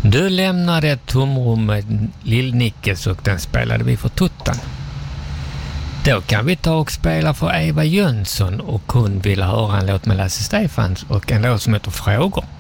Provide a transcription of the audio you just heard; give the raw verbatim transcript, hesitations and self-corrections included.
Du lämnade ett tomrum med Lill-Nickes och den spelade vi för Tuttan. Då kan vi ta och spela för Eva Jönsson och hon ville höra en låt med Lasse Stefans och en låt som heter Frågor.